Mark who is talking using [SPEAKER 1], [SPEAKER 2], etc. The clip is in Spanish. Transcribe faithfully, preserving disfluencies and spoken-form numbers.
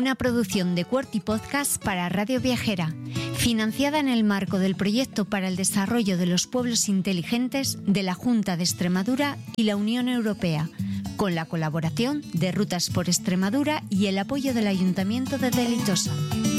[SPEAKER 1] una producción de QWERTY Podcast para Radio Viajera, financiada en el marco del Proyecto para el Desarrollo de los Pueblos Inteligentes de la Junta de Extremadura y la Unión Europea, con la colaboración de Rutas por Extremadura y el apoyo del Ayuntamiento de Deleitosa.